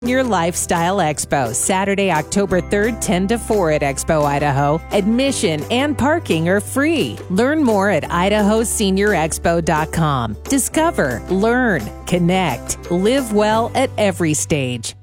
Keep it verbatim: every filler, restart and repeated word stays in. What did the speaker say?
Your Lifestyle Expo, Saturday, October third, ten to four at Expo, Idaho. Admission and parking are free. Learn more at idaho senior expo dot com. Discover, learn, connect, live well at every stage.